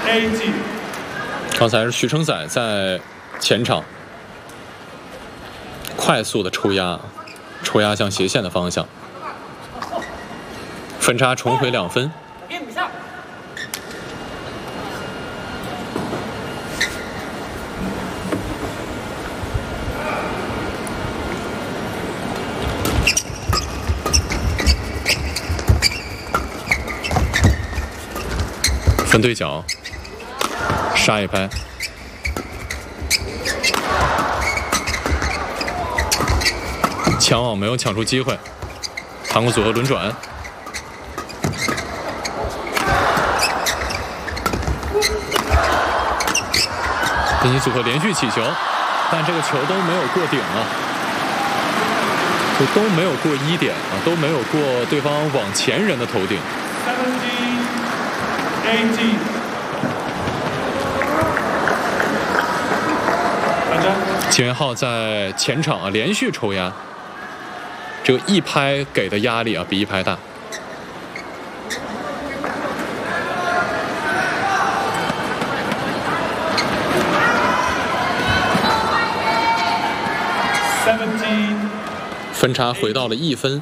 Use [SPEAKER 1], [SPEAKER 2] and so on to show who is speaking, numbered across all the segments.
[SPEAKER 1] 刚才是徐承宰在前场快速的抽压向斜线的方向，分差重回2分。分对角，杀一拍，抢网没有抢出机会，韩国组合轮转，印尼组合连续起球，但这个球都没有过顶啊，就都没有过1点啊，都没有过对方网前人的头顶。金元浩在前场啊连续抽压，这个一拍给的压力啊比一拍大。分差回到了1分。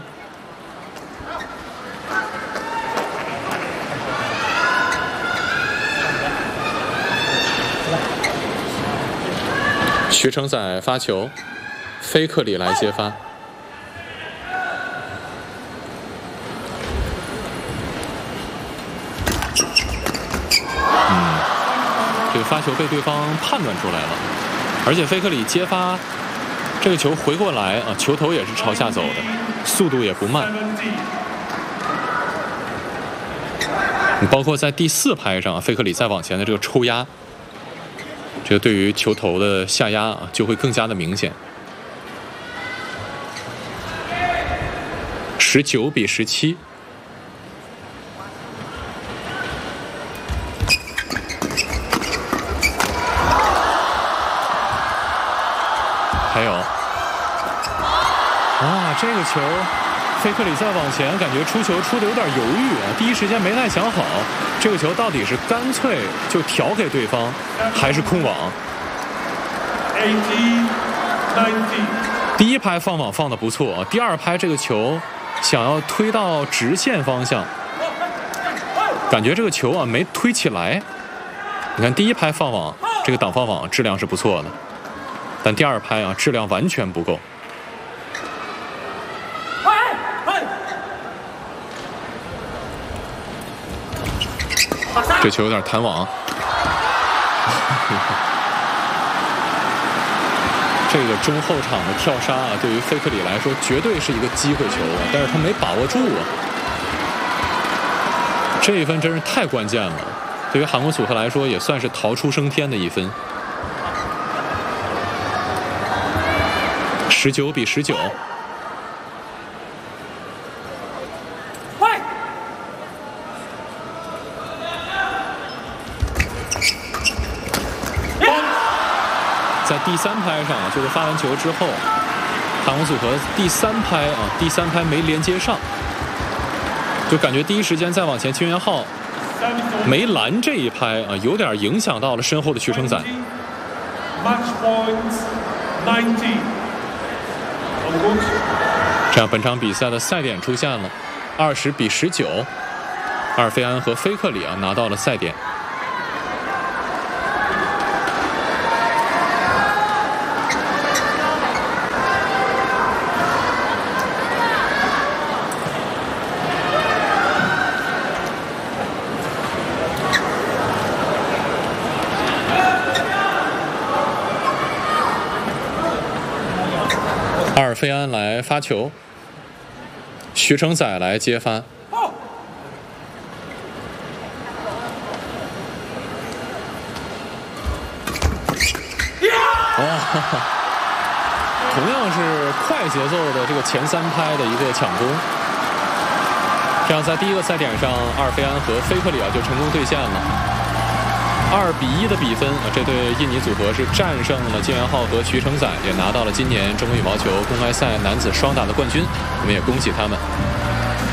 [SPEAKER 1] 徐承宰发球，菲克里来接发。这个发球被对方判断出来了，而且菲克里接发这个球回过来啊，球头也是朝下走的，速度也不慢。包括在第4拍上，菲克里再往前的这个抽压。这个对于球头的下压啊，就会更加的明显。19比17。还有，这个球，菲克里再往前，感觉出球出的有点犹豫啊，第一时间没太想好，这个球到底是干脆就调给对方，还是空网？第一拍放网放的不错啊，第2拍这个球想要推到直线方向，感觉这个球啊没推起来。你看第1拍放网，这个挡放网质量是不错的，但第2拍啊质量完全不够。这球有点弹网，这个中后场的跳杀啊，对于菲克里来说绝对是一个机会球啊，但是他没把握住啊。这一分真是太关键了，对于韩国组合来说也算是逃出升天的1分。19比19。在第3拍上啊，就是发完球之后，韩国组合第3拍没连接上，就感觉第一时间再往前，金元浩没拦这一拍啊，有点影响到了身后的徐承宰。这样本场比赛的赛点出现了，20比19，阿尔费安和菲克里啊拿到了赛点。阿尔费安来发球，徐承宰来接发。同样是快节奏的这个前3拍的一个抢攻，这样在第1个赛点上，阿尔费安和菲克里啊就成功兑现了。2比1的比分啊，这对印尼组合是战胜了金元浩和徐承宰，也拿到了今年中国羽毛球公开赛男子双打的冠军，我们也恭喜他们。